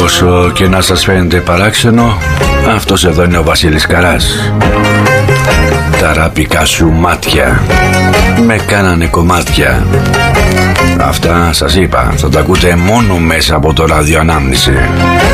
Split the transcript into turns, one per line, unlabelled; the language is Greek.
Όσο και να σας φαίνεται παράξενο, αυτός εδώ είναι ο Βασίλης Καράς. Τα ραπικά σου μάτια με κάνανε κομμάτια. Αυτά σας είπα, θα τα ακούτε μόνο μέσα από το ραδιοανάμνηση.